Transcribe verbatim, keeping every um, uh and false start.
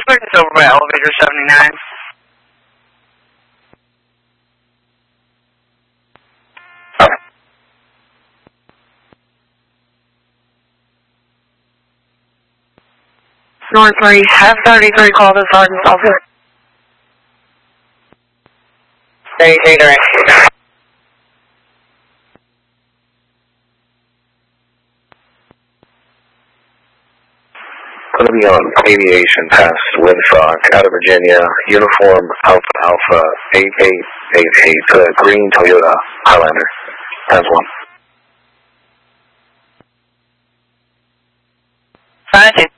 It's over by elevator seventy-nine. North three, F thirty-three, call this Sergeant Sulphur. thirty-three direction. Going to be on aviation test, Windfrog, out of Virginia, uniform Alpha Alpha eight eight eight eight, uh, green Toyota Highlander, times one. Sergeant.